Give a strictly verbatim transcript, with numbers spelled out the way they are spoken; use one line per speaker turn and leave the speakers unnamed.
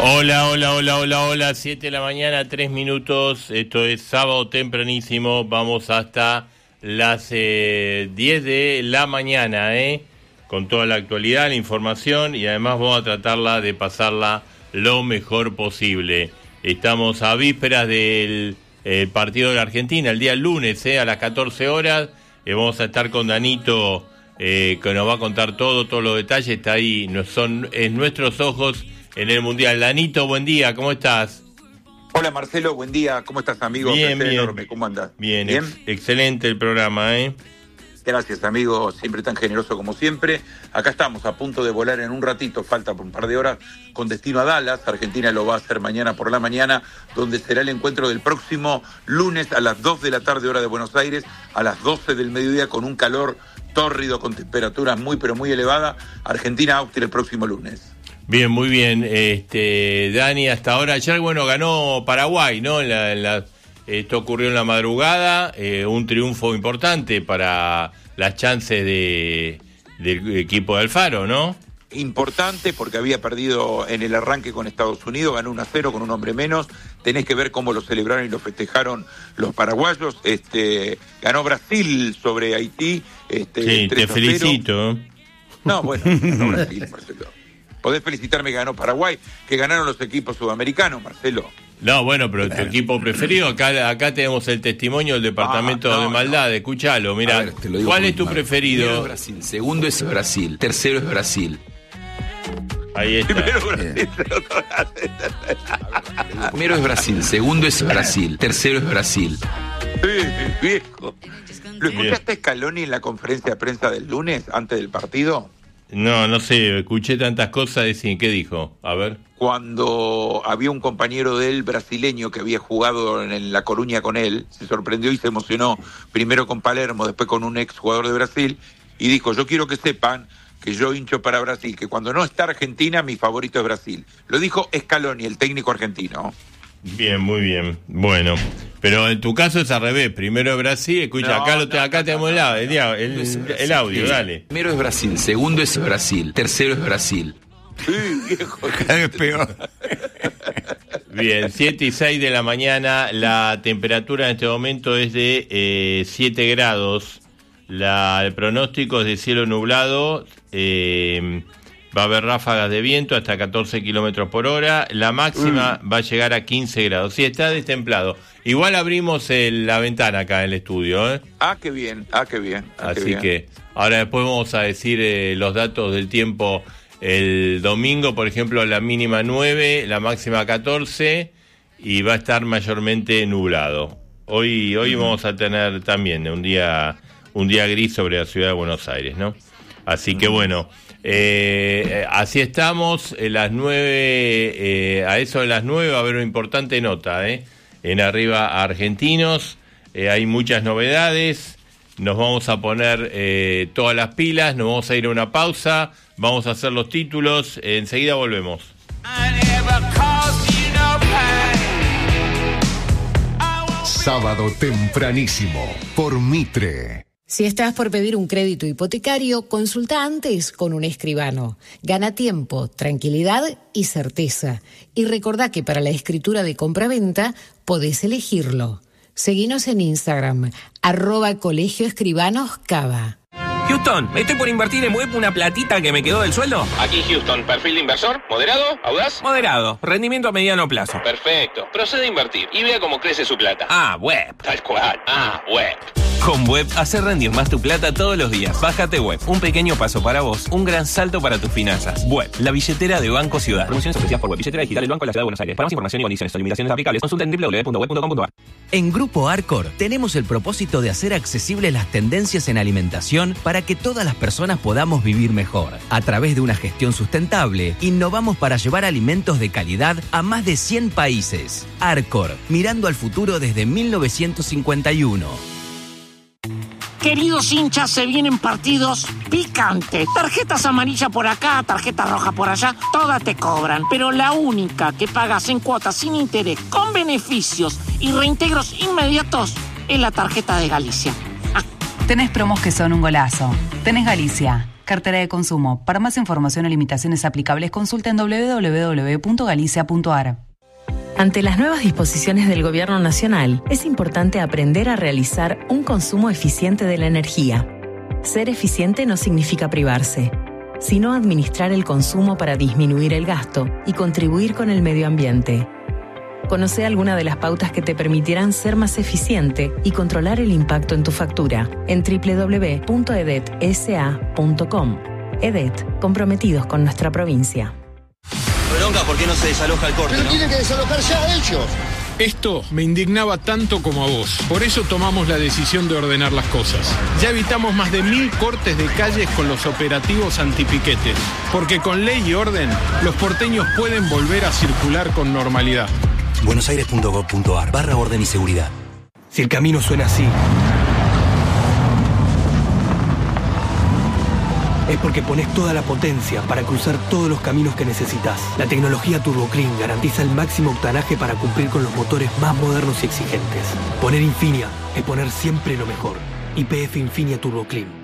Hola, hola, hola, hola, hola, siete de la mañana, tres minutos, esto es sábado tempranísimo, vamos hasta las eh, diez de la mañana, ¿eh? Con toda la actualidad, la información y además vamos a tratarla de pasarla lo mejor posible. Estamos a vísperas del eh, partido de la Argentina, el día lunes, ¿eh? A las catorce horas, eh, vamos a estar con Danito, eh, que nos va a contar todo, todos los detalles, está ahí, no, son en nuestros ojos en el Mundial. Danito, buen día, ¿cómo estás?
Hola Marcelo, buen día, ¿cómo estás amigo?
Bien, bien.
Enorme. ¿Cómo andas?
Bien, ¿Bien? Ex- excelente el programa, ¿eh?
Gracias amigo, siempre tan generoso como siempre. Acá estamos a punto de volar en un ratito, falta por un par de horas, con destino a Dallas. Argentina lo va a hacer mañana por la mañana, donde será el encuentro del próximo lunes a las dos de la tarde, hora de Buenos Aires, a las doce del mediodía, con un calor tórrido, con temperaturas muy pero muy elevadas. Argentina-Austria el próximo lunes.
Bien, muy bien, este Dani, hasta ahora, ayer, bueno, ganó Paraguay, ¿no? En la, en la, esto ocurrió en la madrugada, eh, un triunfo importante para las chances de del equipo de Alfaro, ¿no?
Importante porque había perdido en el arranque con Estados Unidos, ganó uno a cero con un hombre menos. Tenés que ver cómo lo celebraron y lo festejaron los paraguayos. Este, ganó Brasil sobre Haití. Este,
sí, te felicito.
No, bueno, ganó Brasil, Marcelo. Podés felicitarme que ganó Paraguay, que ganaron los equipos sudamericanos, Marcelo.
No, bueno, pero tu equipo preferido, acá acá tenemos el testimonio del Departamento ah, no, de Maldad, no. Escuchalo, mira, ver, ¿cuál es tu mal. preferido?
Primero es Brasil, segundo es Brasil, tercero es Brasil.
Ahí está.
Primero, Brasil.
Primero es Brasil, segundo es Brasil, tercero es Brasil.
Sí, viejo. ¿Lo escuchaste Scaloni en la conferencia de prensa del lunes, antes del partido?
No, no sé, escuché tantas cosas, decir, ¿qué dijo? A ver.
Cuando había un compañero de él brasileño que había jugado en La Coruña con él, se sorprendió y se emocionó, primero con Palermo, después con un ex jugador de Brasil, y dijo, yo quiero que sepan que yo hincho para Brasil, que cuando no está Argentina, mi favorito es Brasil. Lo dijo Scaloni, el técnico argentino.
Bien, muy bien. Bueno, pero en tu caso es al revés. Primero es Brasil, escucha, no, acá, lo te, acá no, tenemos no, el, el, el, el audio, dale.
Primero es Brasil, segundo es Brasil, tercero es Brasil.
Sí, viejo.
Cada vez peor.
Bien, siete y seis de la mañana, la temperatura en este momento es de eh, siete grados. La, el pronóstico es de cielo nublado, eh... va a haber ráfagas de viento hasta catorce kilómetros por hora. La máxima mm. va a llegar a quince grados. Sí, está destemplado. Igual abrimos el, la ventana acá en el estudio, ¿eh?
Ah, qué bien, ah, qué bien. Ah,
Así
qué bien.
que ahora después vamos a decir eh, los datos del tiempo. El domingo, por ejemplo, la mínima nueve, la máxima catorce y va a estar mayormente nublado. Hoy hoy mm. vamos a tener también un día un día gris sobre la ciudad de Buenos Aires, ¿no? Así mm. que bueno... Eh, así estamos, en las nueve, eh, a eso de las nueve va a haber una importante nota, eh, en Arriba Argentinos, eh, hay muchas novedades, nos vamos a poner eh, todas las pilas, nos vamos a ir a una pausa, vamos a hacer los títulos, eh, enseguida volvemos.
Sábado tempranísimo, por Mitre.
Si estás por pedir un crédito hipotecario, consulta antes con un escribano. Gana tiempo, tranquilidad y certeza. Y recordá que para la escritura de compraventa podés elegirlo. Seguinos en Instagram, arroba Colegio Escribanos Cava.
Houston, estoy por invertir en web una platita que me quedó del sueldo.
Aquí Houston, perfil de inversor, moderado, audaz.
Moderado, rendimiento a mediano plazo.
Perfecto, procede a invertir y vea cómo crece su plata.
Ah, web.
Tal cual, ah, web.
Con Web, hacer rendir más tu plata todos los días. Bájate Web, un pequeño paso para vos, un gran salto para tus finanzas. Web, la billetera de Banco Ciudad.
Promociones ofrecidas por Web, billetera digital del Banco de la Ciudad de Buenos Aires. Para más información y condiciones o limitaciones aplicables, consulta en doble u doble u doble u punto web punto com punto a r.
En Grupo Arcor tenemos el propósito de hacer accesibles las tendencias en alimentación para que todas las personas podamos vivir mejor. A través de una gestión sustentable, innovamos para llevar alimentos de calidad a más de cien países. Arcor, mirando al futuro desde mil novecientos cincuenta y uno.
Queridos hinchas, se vienen partidos picantes. Tarjetas amarillas por acá, tarjeta roja por allá, todas te cobran. Pero la única que pagas en cuotas sin interés, con beneficios y reintegros inmediatos, es la tarjeta de Galicia.
Tenés promos que son un golazo. Tenés Galicia. cartera de consumo. Para más información o limitaciones aplicables, consulta en doble u doble u doble u punto galicia punto a r.
Ante las nuevas disposiciones del Gobierno Nacional, es importante aprender a realizar un consumo eficiente de la energía. Ser eficiente no significa privarse, sino administrar el consumo para disminuir el gasto y contribuir con el medio ambiente. Conoce alguna de las pautas que te permitirán ser más eficiente y controlar el impacto en tu factura en doble u doble u doble u punto e d e t s a punto com. E D E T, comprometidos con nuestra provincia.
Bronca, ¿por qué no se desaloja el corte?
Pero
¿no?
tienen que desalojar ya ellos.
Esto me indignaba tanto como a vos. Por eso tomamos la decisión de ordenar las cosas. Ya evitamos más de mil cortes de calles con los operativos antipiquetes. Porque con ley y orden, los porteños pueden volver a circular con normalidad.
buenosaires punto gov punto a r barra orden y seguridad.
Si el camino suena así, es porque pones toda la potencia para cruzar todos los caminos que necesitas. La tecnología TurboClean garantiza el máximo octanaje para cumplir con los motores más modernos y exigentes. Poner Infinia es poner siempre lo mejor. Y P F Infinia TurboClean.